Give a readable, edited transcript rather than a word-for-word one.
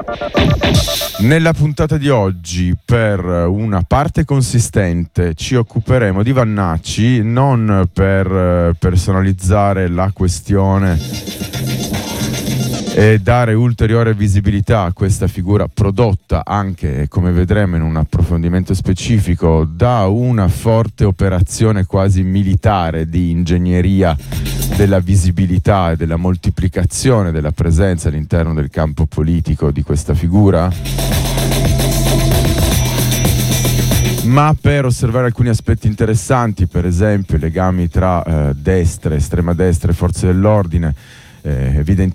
Nella puntata di oggi, per una parte consistente, ci occuperemo di Vannacci, non per personalizzare la questione e dare ulteriore visibilità a questa figura prodotta anche, come vedremo in un approfondimento specifico, da una forte operazione quasi militare di ingegneria della visibilità e della moltiplicazione della presenza all'interno del campo politico di questa figura, ma per osservare alcuni aspetti interessanti, per esempio i legami tra destra, estrema destra e forze dell'ordine,